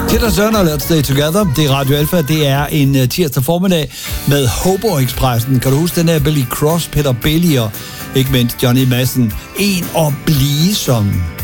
Tina Turner, Let's Stay Together. Det er Radio Alpha. Det er en tirsdag formiddag med Hobo Expressen. Kan du huske den her Billy Cross, Peter Belli og ikke mindst Johnny Madsen? En at blive som.